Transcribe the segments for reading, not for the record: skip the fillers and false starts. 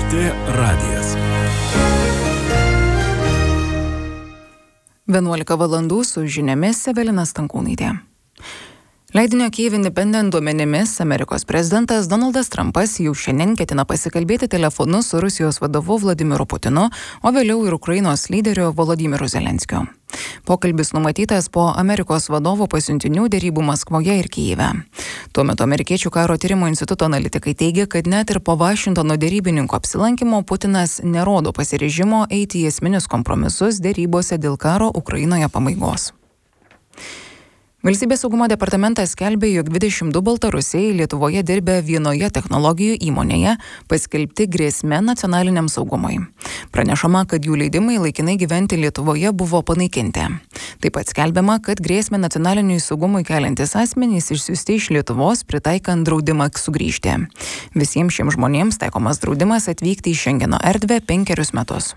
LRT radijas. 11 valandų su žiniomis Evelina Stankūnaitė. Leidinio Kyiv Independent duomenimis Amerikos prezidentas Donaldas Trumpas jau šiandien ketina pasikalbėti telefonu su Rusijos vadovu Vladimiru Putinu, o vėliau ir Ukrainos lyderiu Volodymyru Zelenskiu. Pokalbis numatytas po Amerikos vadovo pasiuntinių derybų Maskvoje ir Kyjive. Tuo metu Amerikiečių karo tyrimo instituto analitikai teigia, kad net ir po Vašingtono derybininko apsilankimo Putinas nerodo pasiryžimo eiti į esminius kompromisus derybose dėl karo Ukrainoje pabaigos. Valstybės saugumo departamentas skelbė, jog 22 baltarusiai Lietuvoje dirbę vienoje technologijų įmonėje paskelbti grėsme nacionaliniam saugumui. Pranešama, kad jų leidimai laikinai gyventi Lietuvoje buvo panaikinti. Taip pat skelbiama, kad grėsmę nacionaliniui saugumui keliantis asmenys išsiųsti iš Lietuvos, pritaikant draudimą sugrįžti. Visiems šiems žmonėms taikomas draudimas atvykti į Šengeno erdvę 5 metus.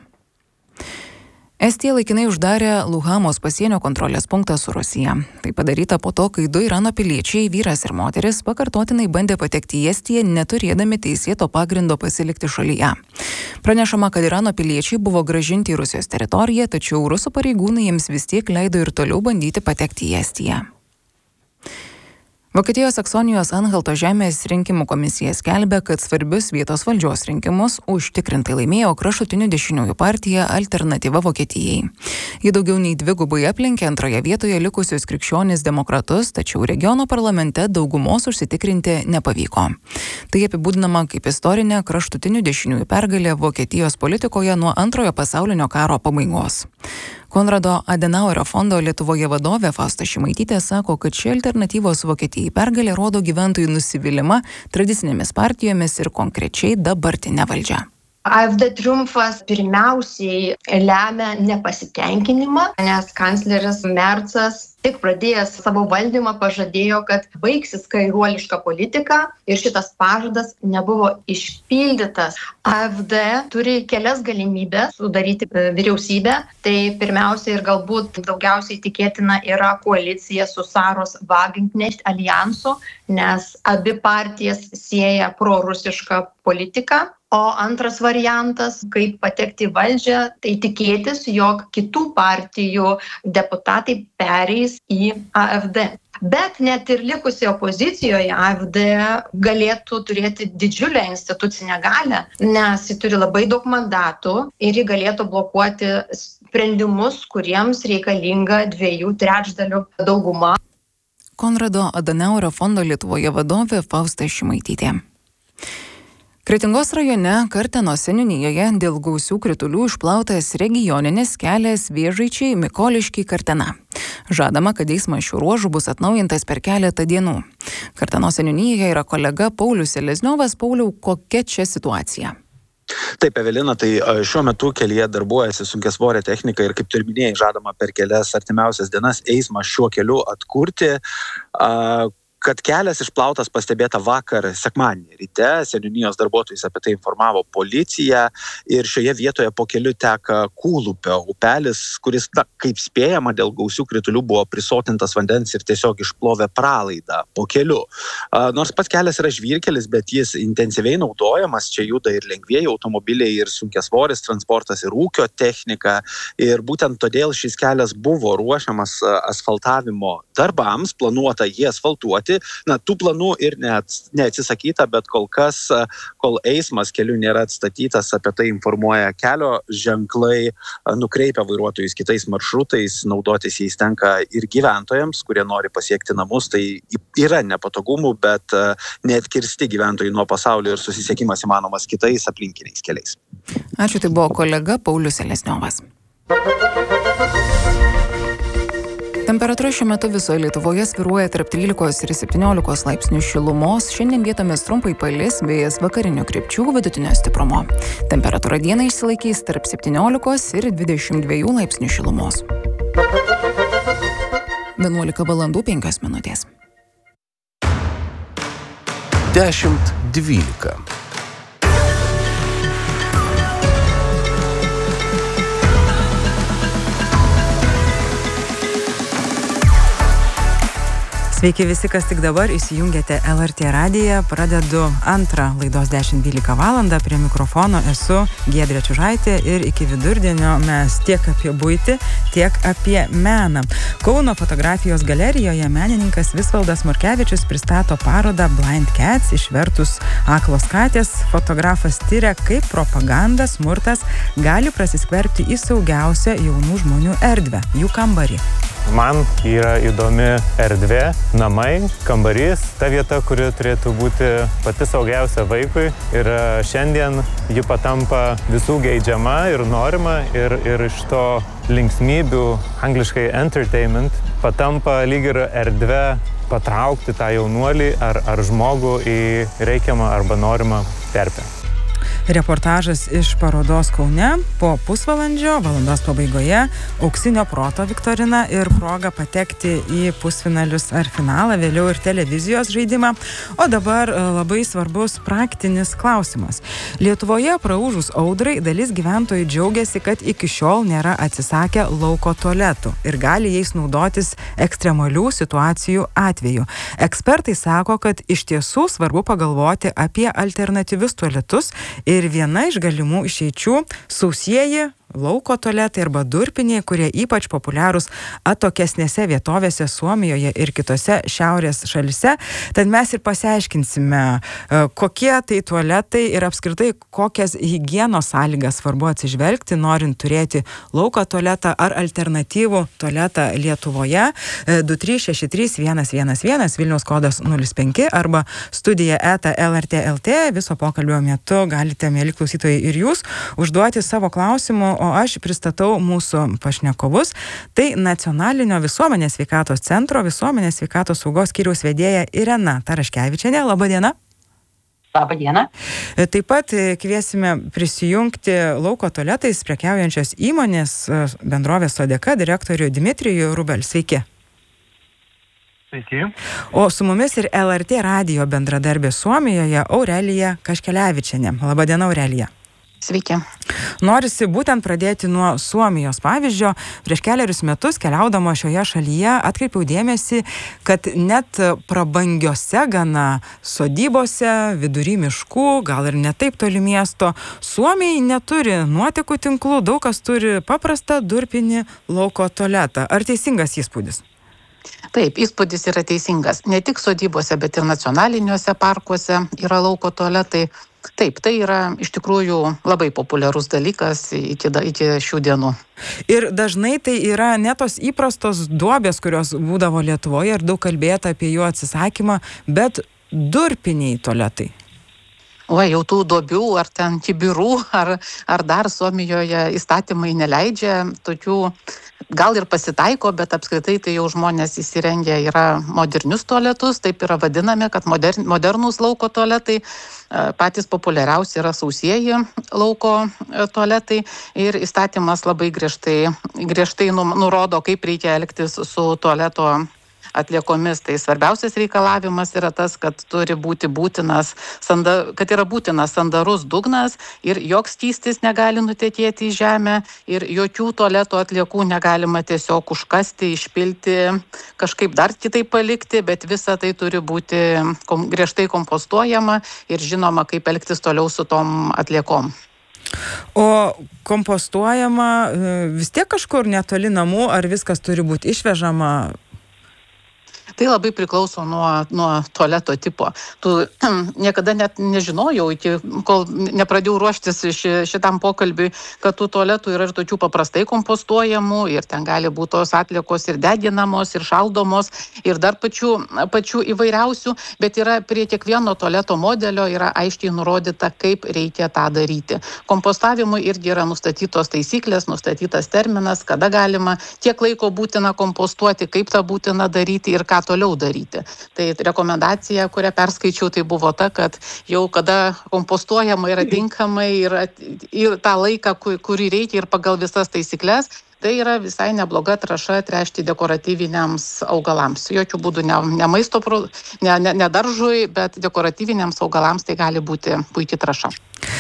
Estija laikinai uždarė Luhamos pasienio kontrolės punktą su Rusija. Tai padaryta po to, kai 2 Irano piliečiai, vyras ir moteris, pakartotinai bandė patekti į Estiją, neturėdami teisėto pagrindo pasilikti šalyje. Pranešama, kad Irano piliečiai buvo grąžinti į Rusijos teritoriją, tačiau rusų pareigūnai jiems vis tiek leido ir toliau bandyti patekti į Estiją. Vokietijos Saksonijos Anhalto žemės rinkimų komisija skelbia, kad svarbius vietos valdžios rinkimus užtikrintai laimėjo kraštutinių dešiniųjų partija Alternatyva Vokietijai. Ji daugiau nei 2 aplenkė antroje vietoje likusius krikščionis demokratus, tačiau regiono parlamente daugumos užsitikrinti nepavyko. Tai apibūdinama kaip istorinė kraštutinių dešiniųjų pergalė Vokietijos politikoje nuo Antrojo pasaulinio karo pabaigos. Konrado Adenauerio fondo Lietuvoje vadovė Fausta Šimaitytė sako, kad ši Alternatyvos Vokietijai pergalė rodo gyventojų nusivylimą tradicinėmis partijomis ir konkrečiai dabartinę valdžią. AfD triumfas pirmiausiai lemia nepasitenkinimą, nes kancleris Merzas tik pradėjęs savo valdymą pažadėjo, kad baigsis kairuoliška politika ir šitas pažadas nebuvo išpildytas. AfD turi kelias galimybės sudaryti vyriausybę. Tai pirmiausia ir galbūt daugiausiai tikėtina yra koalicija su Saros Wagenknecht alijansu, nes abi partijas sieja prorusišką politiką. O antras variantas, kaip patekti į valdžią, tai tikėtis, jog kitų partijų deputatai pereis į AfD. Bet net ir likusi opozicijoje AfD galėtų turėti didžiulę institucinę galią, nes ji turi labai daug mandatų ir ji galėtų blokuoti sprendimus, kuriems reikalinga 2/3 dauguma. Konrado Adenauerio fondo Lietuvoje vadovė Fausta Šimaitytė. Kretingos rajone Kartenos seniūnijoje dėl gausių kritulių išplautas regioninis kelias Vėžaičiai Mikoliškiai Kartena. Žadama, kad eismas šių ruožų bus atnaujintas per keletą dienų. Kartenos seniūnijoje yra kolega Paulius Selezniovas. Pauliau, kokia čia situacija? Taip, Evelina, tai šiuo metu kelyje darbuojasi sunkiasvorė technika ir, kaip tu ir minėjai, žadama per kelias artimiausias dienas eismą šiuo keliu atkurti. Kad kelias išplautas pastebėta vakar sekmadienį ryte, seniūnijos darbuotojus apie tai informavo policija ir šioje vietoje po keliu teka Kūlupio upelis, kuris, kaip spėjama, dėl gausių kritulių buvo prisotintas vandens ir tiesiog išplovė pralaidą po keliu. Nors pats kelias yra žvyrkelis, bet jis intensyviai naudojamas, čia juda ir lengvieji automobiliai, ir sunkiasvoris transportas, ir ūkio technika. Ir būtent todėl šis kelias buvo ruošiamas asfaltavimo darbams, planuota jį asfaltuoti. Tų planų ir neatsisakyta, bet kol kas, kol eismas keliu nėra atstatytas, apie tai informuoja kelio ženklai, nukreipia vairuotojus kitais maršrutais, naudotis jais tenka ir gyventojams, kurie nori pasiekti namus. Tai yra nepatogumų, bet neatkirsti gyventojai nuo pasaulio ir susisiekimas įmanomas kitais aplinkiniais keliais. Ačiū, tai buvo kolega Paulius Selezniovas. Temperatūra šiuo metu visoje Lietuvoje svyruoja tarp 13 ir 17 laipsnių šilumos. Šiandien vietomis trumpai palis, vėjas vakarinių krypčių vidutinio stiprumo. Temperatūra dieną išsilaikys tarp 17 ir 22 laipsnių šilumos. 11 valandų 5 minutės. 10:12. Sveiki visi, kas tik dabar įsijungėte LRT radiją. Pradedu antrą laidos 10-12 valandą. Prie mikrofono esu Giedrė Čiužaitė ir iki vidurdienio mes tiek apie buitį, tiek apie meną. Kauno fotografijos galerijoje menininkas Visvaldas Morkevičius pristato parodą Blind Cats, išvertus aklos katės. Fotografas tyria, kaip propaganda, smurtas gali prasiskverbti į saugiausią jaunų žmonių erdvę, jų kambarį. Man yra įdomi erdvė, namai, kambarys, ta vieta, kuri turėtų būti pati saugiausia vaikui. Ir šiandien ji patampa visų geidžiama ir norima ir iš to linksmybių, angliškai entertainment, patampa lyg ir erdvė patraukti tą jaunuolį ar žmogų į reikiamą arba norimą terpę. Reportažas iš parodos Kaune po pusvalandžio, valandos pabaigoje, auksinio proto viktorina ir proga patekti į pusfinalius ar finalą, vėliau ir televizijos žaidimą. O dabar labai svarbus praktinis klausimas. Lietuvoje praūžus audrai dalis gyventojų džiaugiasi, kad iki šiol nėra atsisakę lauko tualetų ir gali jais naudotis ekstremalių situacijų atveju. Ekspertai sako, kad iš tiesų svarbu pagalvoti apie alternatyvius tualetus ir viena iš galimų išeičių sausieji lauko tualetai arba durpiniai, kurie ypač populiarūs atokesnėse vietovėse Suomijoje ir kitose šiaurės šalise. Tad mes ir pasiaiškinsime, kokie tai tualetai ir apskritai kokias higienos sąlygas svarbu atsižvelgti, norint turėti lauko tualetą ar alternatyvų tualetą Lietuvoje. 2363 Vilniaus kodas 05 arba studija@lrt.lt. Viso pokalbio metu galite, mieli klausytojai, ir jūs užduoti savo klausimų, o aš pristatau mūsų pašnekovus. Tai Nacionalinio visuomenės sveikatos centro visuomenės sveikatos saugos skyriaus vedėja Irena Taraškevičienė. Labą dieną. Labą dieną. Taip pat kviesime prisijungti lauko tualetais prekiaujančios įmonės bendrovės Sodeka direktorių Dmitrijų Rubel. Sveiki. Sveiki. O su mumis ir LRT radijo bendradarbė Suomijoje Aurelija Kaškelevičienė. Labą dieną, Aurelija. Sveiki. Norisi būtent pradėti nuo Suomijos pavyzdžio. Prieš keliarius metus keliaudama šioje šalyje atkreipiau dėmesį, kad net prabangiose gana sodybose, vidury miškų, gal ir ne taip toli miesto, Suomiai neturi nuotekų tinklų, daug kas turi paprastą durpinį lauko tualetą. Ar teisingas įspūdis? Taip, įspūdis yra teisingas. Ne tik sodybose, bet ir nacionaliniuose parkuose yra lauko tualetai. Taip, tai yra iš tikrųjų labai populiarus dalykas iki šių dienų. Ir dažnai tai yra ne tos įprastos duobės, kurios būdavo Lietuvoje ir daug kalbėta apie jų atsisakymą, bet durpiniai tualetai. O jau tų duobių ar ten kibirų ar dar Suomijoje įstatymai neleidžia tokių. Gal ir pasitaiko, bet apskritai tai jau žmonės įsirengia yra modernius tualetus, taip yra vadinami, kad modernūs lauko tualetai. Patys populiariausi yra sausieji lauko tualetai ir įstatymas labai griežtai nurodo, kaip reikia elgtis su tualeto atliekomis. Tai svarbiausias reikalavimas yra tas, kad turi būti kad yra būtinas sandarus dugnas ir joks skystis negali nutekėti į žemę ir jokių tualeto atliekų negalima tiesiog užkasti, išpilti, kažkaip dar kitaip palikti, bet visa tai turi būti griežtai kompostuojama ir žinoma, kaip elgtis toliau su tom atliekom. O kompostuojama vis tiek kažkur netoli namų, ar viskas turi būti išvežama? Tai labai priklauso nuo tualeto tipo. Tu niekada net nežinojau, kol nepradėjau ruoštis šitam pokalbiui, kad tų tualetų yra ir tokių paprastai kompostuojamų ir ten gali būti tos atliekos ir deginamos, ir šaldomos, ir dar pačių įvairiausių, bet yra prie kiekvieno tualeto modelio yra aiškiai nurodyta, kaip reikia tą daryti. Kompostavimui irgi yra nustatytos taisyklės, nustatytas terminas, kada galima, kiek laiko būtina kompostuoti, kaip tą būtina daryti ir ką toliau daryti. Tai rekomendacija, kurią perskaičiau, tai buvo ta, kad jau kada kompostuojama yra tinkamai ir tą laiką, kurį reikia ir pagal visas taisyklės, tai yra visai nebloga trąša tręšti dekoratyviniams augalams. Jokių būdų ne maisto, ne daržui, bet dekoratyviniams augalams tai gali būti puikiai trąša.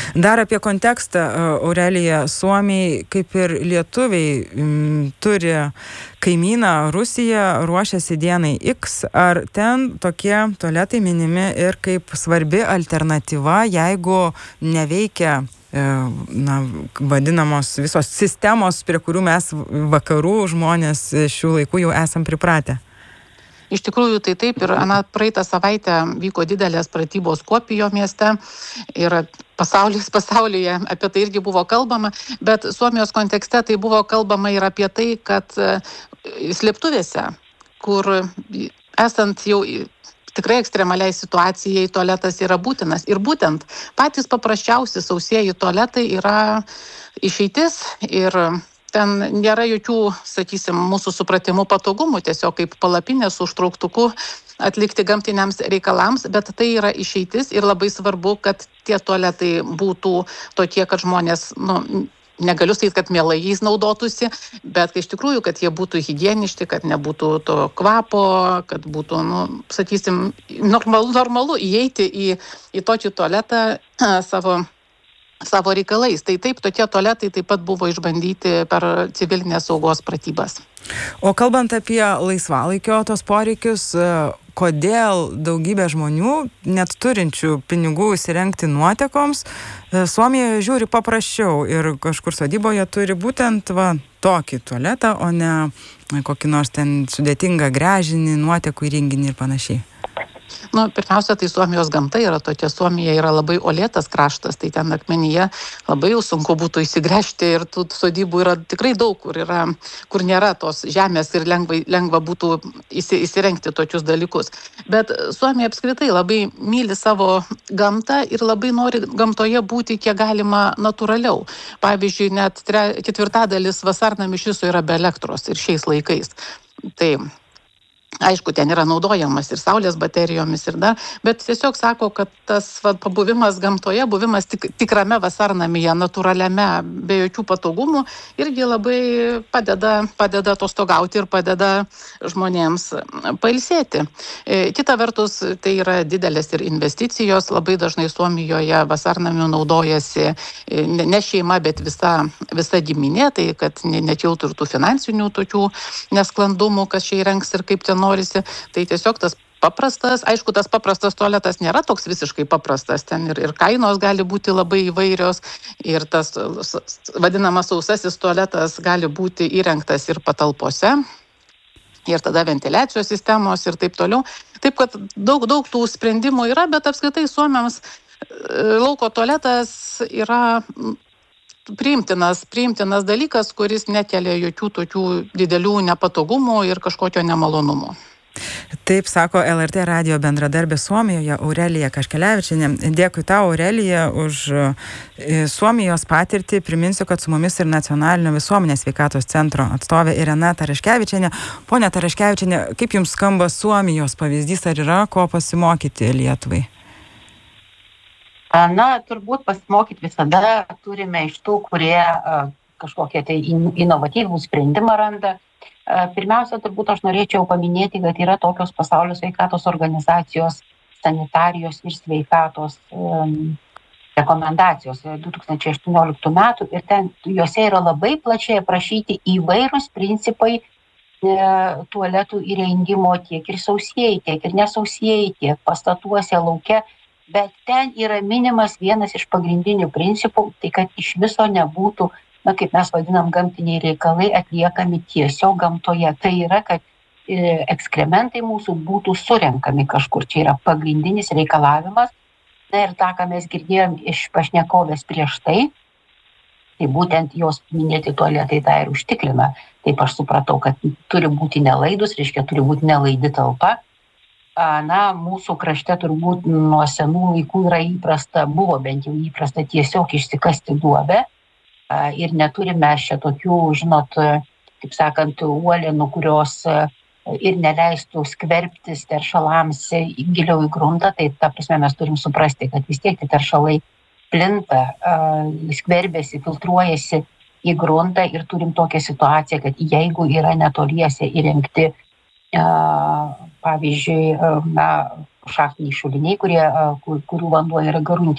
Dar apie kontekstą, Aurelija, suomiai, kaip ir lietuviai, turi kaimyną Rusiją, ruošiasi dienai X, ar ten tokie tualetai minimi ir kaip svarbi alternatyva, jeigu neveikia vadinamos visos sistemos, prie kurių mes vakarų žmonės šių laikų jau esam pripratę? Iš tikrųjų, tai taip, ir praeitą savaitę vyko didelės pratybos Kuopijo mieste ir pasaulyje apie tai irgi buvo kalbama, bet Suomijos kontekste tai buvo kalbama ir apie tai, kad slėptuvėse, kur esant jau tikrai ekstremaliai situacijai, tualetas yra būtinas. Ir būtent patys paprasčiausi sausieji tualetai yra išeitis ir ten nėra jokių, sakysim, mūsų supratimų patogumų, tiesiog kaip palapinė su užtrauktuku atlikti gamtiniams reikalams, bet tai yra išeitis ir labai svarbu, kad tie tualetai būtų tokie, kad žmonės, negaliu sakyti, kad mielai jais naudotųsi, bet iš tikrųjų, kad jie būtų higieniški, kad nebūtų to kvapo, kad būtų, sakysim, normalu įeiti į tokį tualetą savo reikalais. Tai taip, tokie tualetai taip pat buvo išbandyti per civilinės saugos pratybas. O kalbant apie laisvalaikio tos poreikius, kodėl daugybė žmonių, net turinčių pinigų įsirengti nuotekoms, Suomijoje žiūri paprasčiau ir kažkur sodyboje turi būtent tokį tualetą, o ne kokį nors ten sudėtingą gręžinį, nuotekų įrenginį ir panašiai? Pirmiausia, tai Suomijos gamta yra tokia. Suomija yra labai uolėtas kraštas, tai ten akmenyje labai jau sunku būtų įsigręžti ir tų sodybų yra tikrai daug, kur nėra tos žemės ir lengva būtų įsirengti tokius dalykus. Bet Suomija apskritai labai myli savo gamtą ir labai nori gamtoje būti kiek galima natūraliau. Pavyzdžiui, net 1/4 vasarnamių iš viso yra be elektros ir šiais laikais. Tai aišku, ten yra naudojamas ir saulės baterijomis ir dar, bet tiesiog sako, kad tas pabuvimas gamtoje, buvimas tikrame vasarnamyje, natūraliame, be jokių patogumų, irgi labai padeda atostogauti ir padeda žmonėms pailsėti. Kita vertus, tai yra didelės ir investicijos, labai dažnai Suomijoje vasarnamių naudojasi ne šeima, bet visa giminė, tai kad nekiltų ir tų finansinių tokių nesklandumų, kas čia įrengs ir kaip ten norisi. Tai tiesiog tas paprastas, aišku, tas paprastas tualetas nėra toks visiškai paprastas, ten ir kainos gali būti labai įvairios ir tas vadinamas sausasis tualetas gali būti įrengtas ir patalpose ir tada ventiliacijos sistemos ir taip toliau. Taip, kad daug tų sprendimų yra, bet apskritai suomiams lauko tualetas yra priimtinas dalykas, kuris nekelia jokių tokių didelių nepatogumų ir kažkokio nemalonumo. Taip sako LRT radijo bendradarbė Suomijoje Aurelija Kaškelevičienė. Dėkui tau, Aurelija, už Suomijos patirtį. Priminsiu, kad su mumis ir Nacionalinio visuomenės sveikatos centro atstovė Irena Taraškevičienė. Pone Taraškevičienė, kaip jums skamba Suomijos pavyzdys, ar yra ko pasimokyti Lietuvai? Turbūt pasimokyti visada turime iš tų, kurie kažkokie tai inovatyvų sprendimą randa. Pirmiausia, turbūt aš norėčiau paminėti, kad yra tokios pasaulio sveikatos organizacijos sanitarijos ir sveikatos rekomendacijos 2018 metų ir ten juose yra labai plačiai aprašyti įvairūs principai tualetų įrengimo tiek ir sausieji, tiek ir nesausieji, tiek pastatuose lauke. Bet ten yra minimas vienas iš pagrindinių principų, tai kad iš viso nebūtų, kaip mes vadinam, gamtiniai reikalai atliekami tiesiog gamtoje. Tai yra, kad ekskrementai mūsų būtų surenkami kažkur. Čia yra pagrindinis reikalavimas. Ir tą, ką mes girdėjom iš pašnekovės prieš tai būtent jos minėti tualetai tą ir užtikrina. Taip aš supratau, kad turi būti nelaidus, reiškia, turi būti nelaidi talpa. Mūsų krašte turbūt nuo senų laikų yra buvo bent jau įprasta tiesiog išsikasti duobę ir neturime čia tokių, kaip sakant, uolienų, kurios ir neleistų skverbtis teršalams giliau į gruntą, tai ta prasme mes turim suprasti, kad vis tiek tie teršalai plinta, skverbėsi, filtruojasi į gruntą ir turim tokią situaciją, kad jeigu yra netoliese įrengti pavyzdžiui, šachtiniai šuliniai, kurių vanduo yra gruntinis,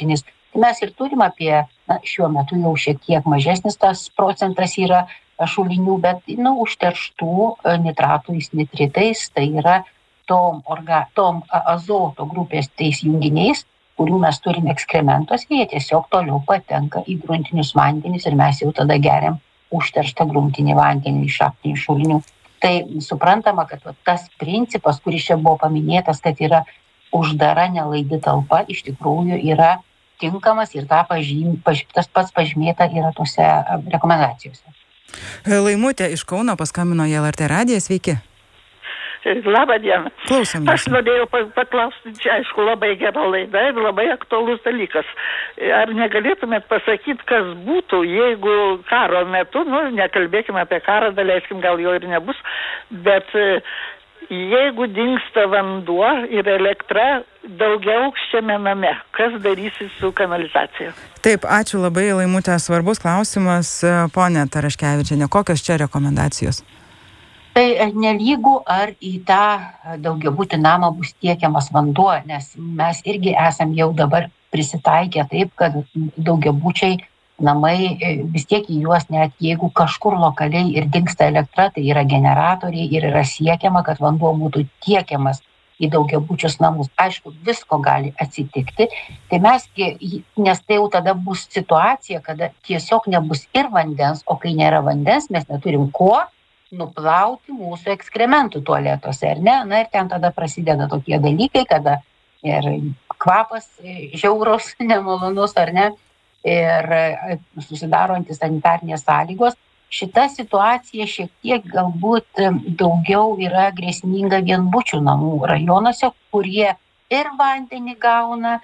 Mes ir turim apie, šiuo metu jau šiek tiek mažesnis tas procentas yra šulinių, bet užterštų nitratais, nitritais, tai yra tom azoto grupės tais junginiais, kurių mes turim ekskrementuose, jie tiesiog toliau patenka į gruntinius vandenis ir mes jau tada geriam užterštą gruntinį vandenį iš šachtinių šulinių. Tai suprantama, kad tas principas, kuris čia buvo paminėtas, kad yra uždara nelaidi talpa, iš tikrųjų yra tinkamas ir tas pats pažymėta yra tose rekomendacijose. Laimutė iš Kauno paskambino į LRT radiją, sveiki. Labą dieną. Klausom. Aš norėjau paklausti, čia aišku labai gera laida ir labai aktualus dalykas. Ar negalėtumėt pasakyti, kas būtų, jeigu karo metu, nekalbėkime apie karą, daleiskim, gal jo ir nebus, bet jeigu dingsta vanduo ir elektra daugiaaukščiame name, kas darysis su kanalizacija? Taip, ačiū labai, Laimutė, svarbus klausimas. Pone Taraškevičiene, kokios čia rekomendacijos? Tai nelygu, ar į tą daugiabutį namą bus tiekiamas vanduo, nes mes irgi esam jau dabar prisitaikę taip, kad daugiabučiai namai vis tiek į juos, net jeigu kažkur lokaliai ir dingsta elektra, tai yra generatoriai ir yra siekiama, kad vanduo būtų tiekiamas į daugiabučius namus. Aišku, visko gali atsitikti, tai nes tai jau tada bus situacija, kada tiesiog nebus ir vandens, o kai nėra vandens, mes neturim kuo nuplauti mūsų ekskrementų tualetuose, ar ne? Ir ten tada prasideda tokie dalykai, kada ir kvapas žiaurus, nemalonus, ar ne? Ir susidaro antisanitarnės sąlygos. Šita situacija šiek tiek galbūt daugiau yra grėsminga vienbučių namų rajonuose, kurie ir vandenį gauna,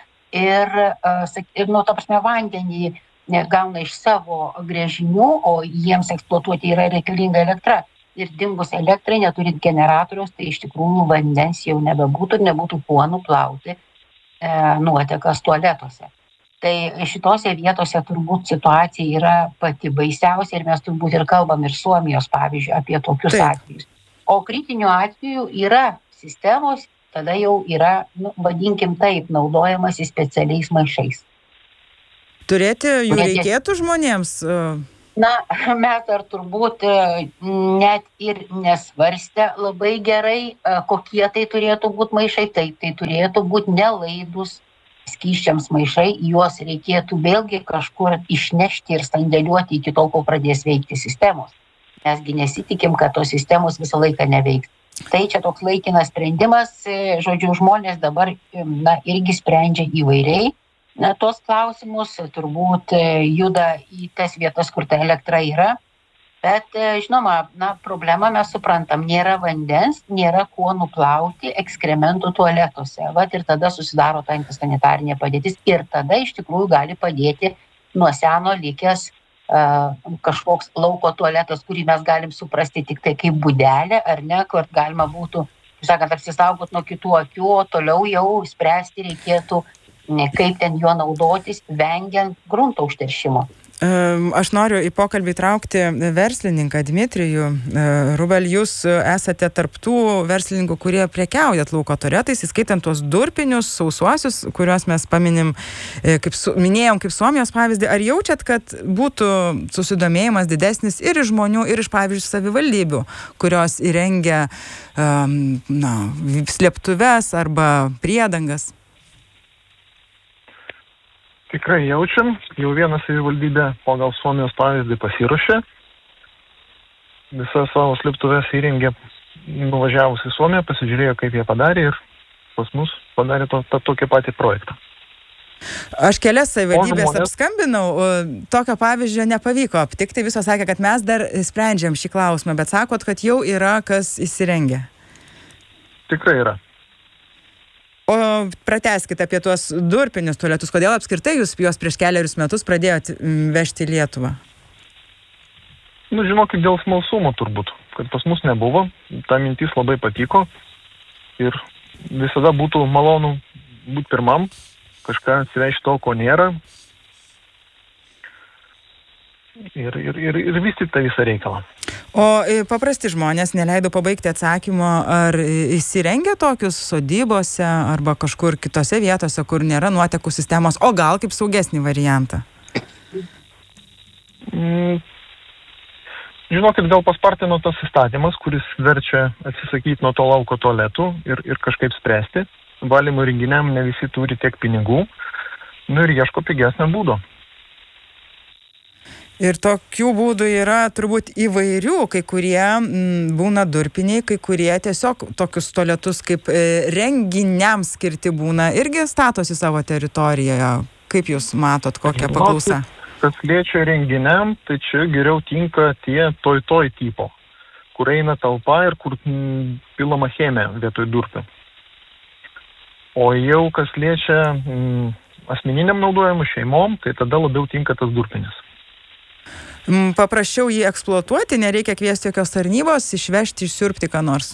vandenį gauna iš savo gręžinių, o jiems eksploatuoti yra reikalinga elektra. Ir dingus elektrai, neturint generatoriaus, tai iš tikrųjų vandens jau nebebūtų ir nebūtų kuo nuplauti nuotekas tualetuose. Tai šitose vietose turbūt situacija yra pati baisiausia ir mes turbūt ir kalbam ir Suomijos, pavyzdžiui, apie tokius atvejus. O kritinių atvejų yra sistemos, tada jau yra, vadinkim taip, naudojamas į specialiais maišais. Turėti jų reikėtų žmonėms? Mes dar turbūt net ir nesvarstę labai gerai, kokie tai turėtų būti maišai. Tai turėtų būti nelaidus skysčiams maišai, juos reikėtų vėlgi kažkur išnešti ir sandėliuoti iki tol, kol pradės veikti sistemos. Mesgi nesitikim, kad tos sistemos visą laiką neveiks. Tai čia toks laikinas sprendimas, žodžiu, žmonės dabar irgi sprendžia įvairiai. Tos klausimus turbūt juda į tas vietas, kur ta elektra yra, bet žinoma, problemą mes suprantam, nėra vandens, nėra kuo nuplauti ekskrementų tualetuose. Ir tada susidaro ta antisanitarinė padėtis ir tada iš tikrųjų gali padėti nuo seno likęs kažkoks lauko tualetas, kurį mes galim suprasti tik tai kaip būdelė, ar ne, kur galima būtų, apsisaugot nuo kitų akių, o toliau jau spręsti reikėtų kaip ten juo naudotis, vengiant grunto užteršimo. Aš noriu į pokalbį įtraukti verslininką Dmitrijų. Rubel, jūs esate tarptų verslininkų, kurie prekiaujat lauko tualetais, įskaitant tuos durpinius, sausuosius, kuriuos mes paminim, minėjom kaip Suomijos pavyzdį. Ar jaučiat, kad būtų susidomėjimas didesnis ir iš žmonių, ir iš, pavyzdžiui, savivaldybių, kurios įrengia slėptuves arba priedangas? Tikrai jaučiam, jau vieną savivaldybę pagal Suomijos pavyzdį pasiruošė. Visą savo slėptuves įrengė, nuvažiavus į Suomiją, pasižiūrėjo, kaip jie padarė ir pas mus padarė tokį patį projektą. Aš kelias savivaldybės apskambinau, tokio pavyzdžio nepavyko aptikti, visos sakė, kad mes dar sprendžiam šį klausimą, bet sakot, kad jau yra kas įsirengia. Tikrai yra. O pratęskite apie tuos durpinius tualetus. Kodėl apskritai jūs juos prieš keliarius metus pradėjot vežti į Lietuvą? Žinokit, dėl smalsumo turbūt, kad pas mus nebuvo. Ta mintis labai patiko ir visada būtų malonu būti pirmam, kažką atsivežti to, ko nėra ir vystyti tą visą reikalą. O paprasti žmonės, neleido pabaigti atsakymo, ar įsirengia tokius sodybose arba kažkur kitose vietose, kur nėra nuotekų sistemos, o gal kaip saugesnį variantą? Žinokit, gal paspartino tas įstatymas, kuris verčia atsisakyti nuo to lauko tualetų ir kažkaip spręsti. Valymo įrenginiam ne visi turi tiek pinigų, ir ieško pigesnio būdo. Ir tokių būdų yra turbūt įvairių, kai kurie būna durpiniai, kai kurie tiesiog tokius tualetus kaip renginiams skirti būna, irgi statosi savo teritorijoje. Kaip jūs matot, kokią paklausą? Kas liečia renginiam, tai čia geriau tinka tie toj tipo, kur eina talpa ir kur pilama chemija vietoj durpių. O jau kas liečia asmeniniam naudojimui šeimom, tai tada labiau tinka tas durpinis. Paprasčiau jį eksploatuoti, nereikia kviesti jokios tarnybos, išvežti, išsiurbti ką nors.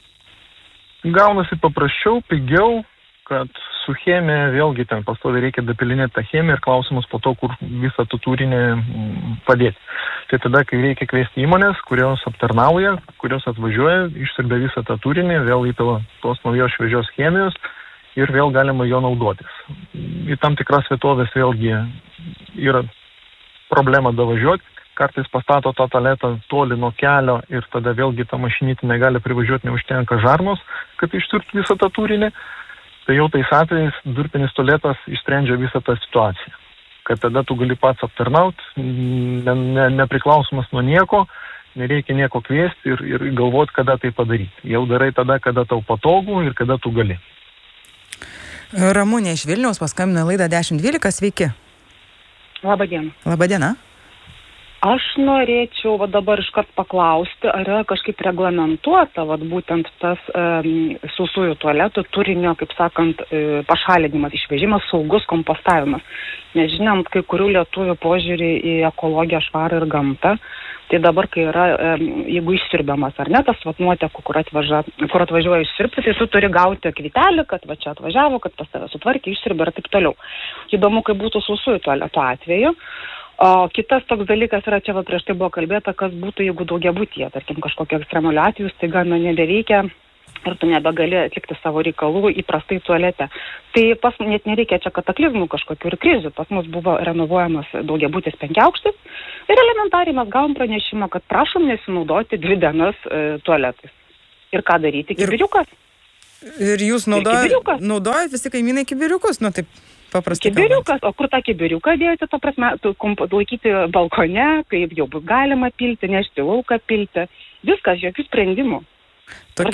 Gaunasi paprasčiau, pigiau, kad su chemija vėlgi ten pastoviai reikia dapilinėti tą chemiją ir klausimus po to, kur visą tą turinį padėti. Tai tada, kai reikia kviesti įmonės, kurios aptarnauja, kurios atvažiuoja, išsiurbia visą tą turinį, vėl įpila tos naujos šviežios chemijos ir vėl galima jo naudotis. Į tam tikras vietovės vėlgi yra problema davažiuoti. Kartais pastato tą tualetą toli nuo kelio ir tada vėlgi ta mašinytė negali privažiuoti, neužtenka žarnos, kad išsiurbti visą tą turinį. Tai jau tais atvejais durpinis tualetas išsprendžia visą tą situaciją. Kad tada tu gali pats aptarnauti, nepriklausomas nuo nieko, nereikia nieko kviesti ir galvoti, kada tai padaryti. Jau darai tada, kada tau patogu ir kada tu gali. Ramunė iš Vilniaus paskambino laidą 10-12, sveiki. Labadiena. Labadiena. Aš norėčiau dabar iškart paklausti, ar yra kažkaip reglamentuota būtent tas sausųjų tualetų turinio, kaip sakant, pašalinimas, išvežimas, saugus kompostavimas. Nes žinom, kai kurių lietuvių požiūrį į ekologiją, švarą ir gamtą, tai dabar, kai yra, jeigu išsirbiamas ar ne, tas nuotekų, kur atvažiuoja išsirbti, tai tu turi gauti kvitelį, kad čia atvažiavo, kad pas tave sutvarkė, išsirbė ir taip toliau. Įdomu, kaip būtų sausųjų tualetų atveju. O kitas toks dalykas yra, čia prieš tai buvo kalbėta, kas būtų, jeigu daugiabutyje, tarkim, kažkokio ekstremalių atvejų staiga nebeveikia ir tu nebegali atlikti savo reikalų įprastai tualete. Tai pas net nereikia čia kataklizmų kažkokių ir krizių. Pas mus buvo renovuojamas daugiabutis 5-aukštis ir elementariai mes gavom pranešimą, kad prašom nesinaudoti 2 dienas tualetais. Ir ką daryti? Kibiriukas. Ir jūs naudojat visi kaimynai kibiriukus, taip paprastai. Kibiriukas, o kur tą kibiriuką dėti, to prasme, laikyti balkone, kaip jau bus galima pilti, nešti lauką pilti. Viskas, jokių sprendimų.